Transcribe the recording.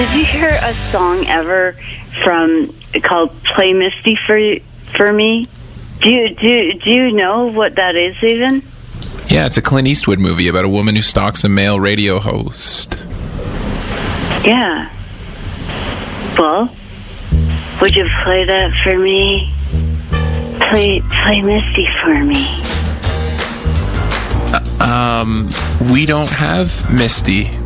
Did you hear a song ever called "Play Misty for Me"? Do you know what that is even? Yeah, it's a Clint Eastwood movie about a woman who stalks a male radio host. Yeah. Well, would you play that for me? Play Misty for me. We don't have Misty.